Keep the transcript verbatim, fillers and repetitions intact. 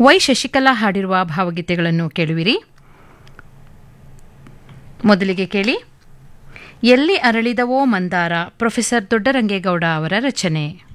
Y Shashikala ಹಾಡಿರುವ ಭಾವಗೀತೆಗಳನ್ನು ಕೇಳುವಿರಿ. ಮೊದಲಿಗೆ ಕೇಳಿ ಎಲ್ಲಿ ಅರಳಿದವೋ ಮಂದಾರ, ಪ್ರೊಫೆಸರ್ ದೊಡ್ಡರಂಗೇಗೌಡ ಅವರ ರಚನೆ.